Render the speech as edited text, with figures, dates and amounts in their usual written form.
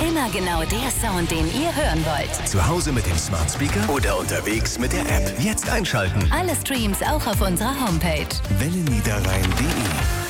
Immer genau der Sound, den ihr hören wollt. Zu Hause mit dem Smart Speaker oder unterwegs mit der App. Jetzt einschalten. Alle Streams auch auf unserer Homepage. wellenniederrhein.de